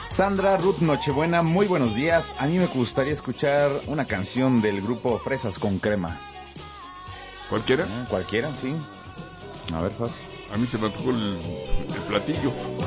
Sandra Ruth Nochebuena, muy buenos días. A mí me gustaría escuchar una canción del grupo Fresas con Crema. ¿Cualquiera? Cualquiera, sí. A ver, Fab. A mí se me antojó el platillo.